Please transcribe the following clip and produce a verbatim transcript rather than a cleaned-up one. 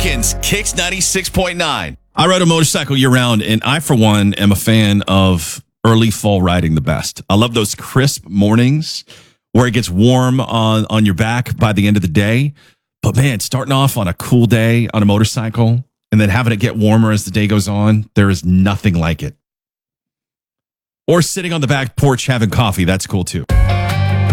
weekends, Kicks ninety-six point nine. I ride a motorcycle year round, and I, for one, am a fan of early fall riding the best. I love those crisp mornings where it gets warm on, on your back by the end of the day. But man, starting off on a cool day on a motorcycle and then having it get warmer as the day goes on, there is nothing like it. Or sitting on the back porch having coffee, that's cool too.